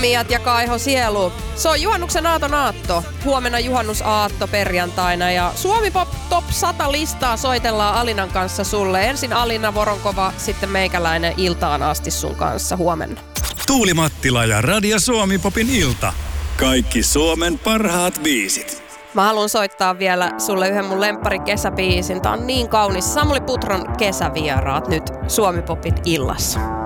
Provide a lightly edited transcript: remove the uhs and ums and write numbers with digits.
Miat ja Kaiho Sielu. Se on juhannuksen aatto. Huomenna juhannusaatto perjantaina ja Suomi Pop Top 100 listaa soitellaan Alinan kanssa sulle. Ensin Alina Voronkova, sitten meikäläinen iltaan asti sun kanssa huomenna. Tuuli Mattila ja Radio Suomi Popin ilta. Kaikki Suomen parhaat biisit. Mä haluan soittaa vielä sulle yhden mun lemppari kesäbiisin. Tää on niin kaunis. Samuli Putron Kesävieraat nyt Suomi Popin illassa.